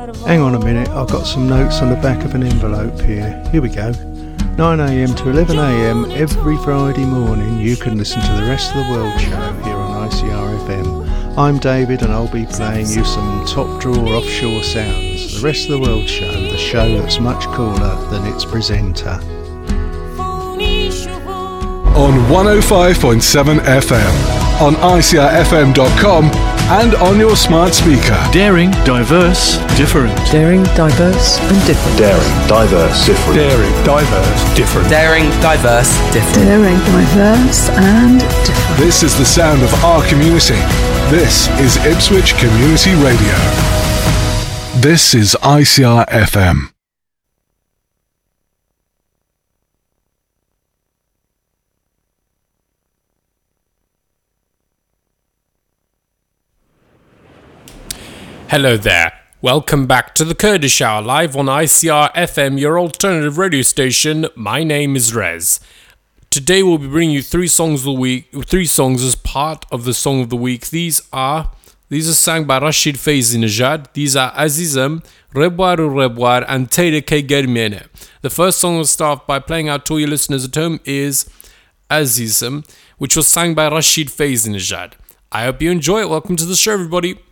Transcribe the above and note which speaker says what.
Speaker 1: Hang on a minute, I've got some notes on the back of an envelope here. Here we go. 9am to 11am every Friday morning you can listen to the Rest of the World show here on ICRFM. I'm David and I'll be playing you some top drawer offshore sounds. The Rest of the World show, the show that's much cooler than its presenter.
Speaker 2: On 105.7 FM, on ICRFM.com and on your smart speaker.
Speaker 3: Daring, diverse, different.
Speaker 4: Daring, diverse and different.
Speaker 5: Daring, diverse, different.
Speaker 6: Daring, diverse, different.
Speaker 7: Daring, diverse, different.
Speaker 8: Daring, diverse and different.
Speaker 2: This is the sound of our community. This is Ipswich Community Radio. This is ICRFM.
Speaker 9: Hello there. Welcome back to the Kurdish Hour live on ICR FM, your alternative radio station. My name is Rez. Today we'll be bringing you three songs as part of the Song of the Week. These are sang by Rashid Feyzinejad. These are Azizam, Rebwaru, and Teyre Ke Germene. The first song we'll start by playing out to all your listeners at home is Azizam, which was sang by Rashid Feyzinejad. I hope you enjoy it. Welcome to the show, everybody.